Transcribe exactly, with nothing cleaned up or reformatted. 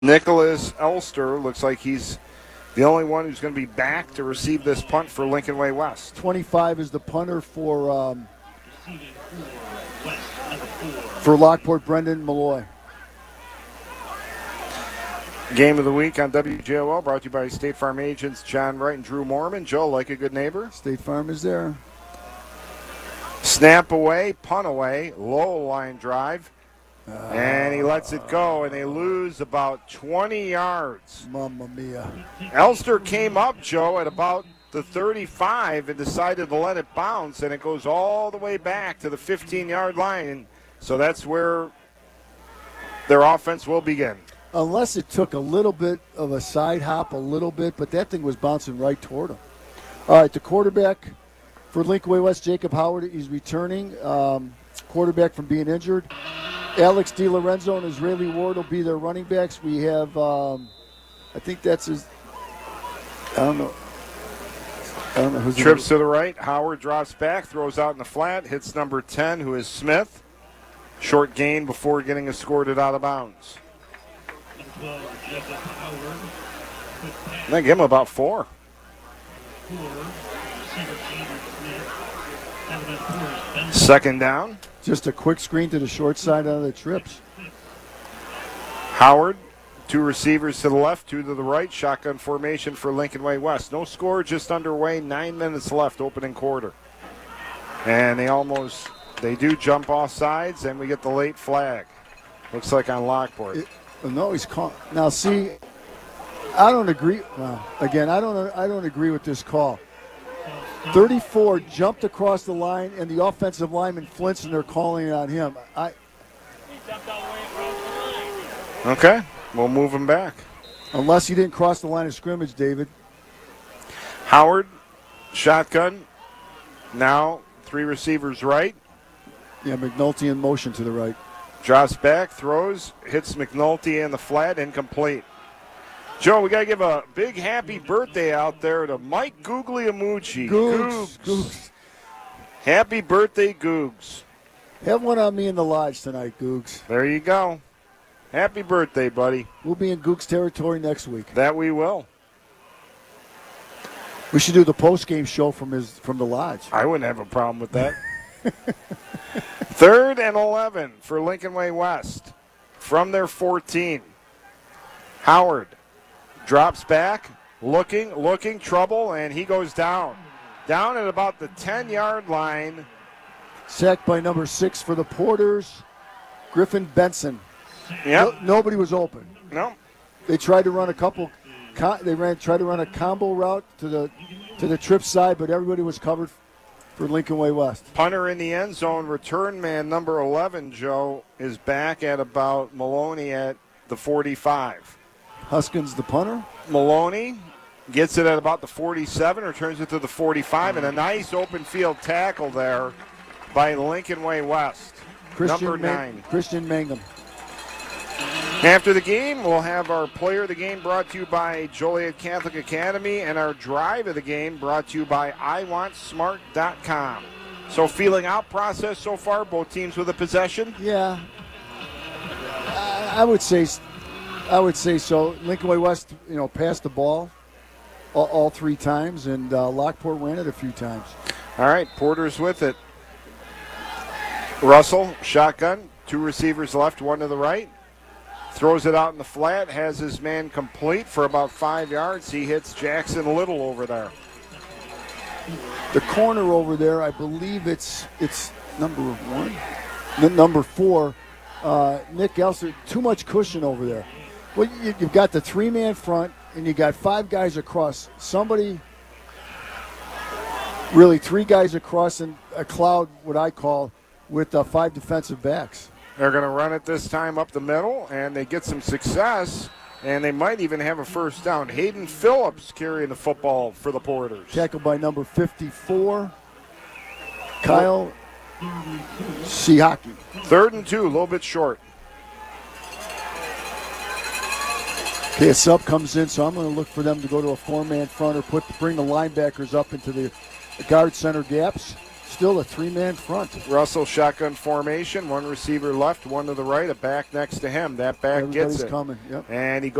Nicholas Elster looks like he's the only one who's going to be back to receive this punt for Lincoln Way West. twenty-five is the punter for um, for Lockport, Brendan Malloy. Game of the week on W J O L brought to you by State Farm agents John Wright and Drew Mormon. Joe, like a good neighbor. State Farm is there. Snap away, punt away, low line drive. Uh, and he lets it go, and they lose about twenty yards. Mamma mia. Elster came up, Joe, at about the thirty-five and decided to let it bounce, and it goes all the way back to the fifteen-yard line. And so that's where their offense will begin. Unless it took a little bit of a side hop, a little bit, but that thing was bouncing right toward him. All right, the quarterback for Lincoln Way West, Jacob Howard, he's returning. Um, quarterback from being injured. Alex DiLorenzo and Israeli Ward will be their running backs. We have, um, I think that's his, I don't know. I don't know who's Trips to the right. Howard drops back, throws out in the flat, hits number ten, who is Smith. Short gain before getting escorted out of bounds. They give him about four. Second down. Just a quick screen to the short side of the trips. Howard, two receivers to the left, two to the right. Shotgun formation for Lincoln Way West. No score, just underway. Nine minutes left, opening quarter. And they almost, they do jump off sides, and we get the late flag. Looks like on Lockport. It, no, he's caught. Now, see, I don't agree. Well, again, I don't. I don't agree with this call. thirty-four jumped across the line, and the offensive lineman flinched, and they're calling it on him. I. Okay, we'll move him back. Unless he didn't cross the line of scrimmage, David. Howard, shotgun. Now three receivers right. Yeah, McNulty in motion to the right. Drops back, throws, hits McNulty in the flat, incomplete. Joe, we got to give a big happy birthday out there to Mike Guglielmucci. Googs. Googs. Googs. Happy birthday, Googs. Have one on me in the lodge tonight, Googs. There you go. Happy birthday, buddy. We'll be in Googs territory next week. That we will. We should do the post-game show from his from the lodge. I wouldn't have a problem with that. Third and eleven for Lincoln Way West from their fourteen. Howard drops back, looking, looking, trouble, and he goes down. Down at about the ten-yard line. Sacked by number six for the Porters, Griffin Benson. Yep. No, nobody was open. No. They tried to run a couple. They ran tried to run a combo route to the to the trip side, but everybody was covered for Lincoln Way West. Punter in the end zone. Return man number eleven, Joe, is back at about Maloney at the forty-five. Huskins the punter. Maloney gets it at about the forty-seven, returns it to the forty-five, and a nice open field tackle there by Lincoln Way West. Christian number Man- nine. Christian Mangum. After the game, we'll have our player of the game brought to you by Joliet Catholic Academy and our drive of the game brought to you by I want smart dot com. So feeling out process so far, both teams with a possession? Yeah. I, I would say I would say so. Lincoln Way West, you know, passed the ball all, all three times, and uh, Lockport ran it a few times. All right, Porter's with it. Russell, shotgun, two receivers left, one to the right. Throws it out in the flat, has his man complete for about five yards. He hits Jackson Little over there. The corner over there, I believe it's it's number one, N- number four, uh, Nick Elster. Too much cushion over there. Well, you, you've got the three-man front, and you got five guys across. Somebody, really three guys across in a cloud, what I call, with uh, five defensive backs. They're going to run it this time up the middle, and they get some success, and they might even have a first down. Hayden Phillips carrying the football for the Porters. Tackled by number fifty-four, Kyle Shihaki. Third and two, a little bit short. Okay, a sub comes in, so I'm going to look for them to go to a four-man front or put bring the linebackers up into the guard center gaps. still a three-man front. Russell shotgun formation, one receiver left, one to the right, a back next to him. That back Everybody's gets it. coming. Yep. And he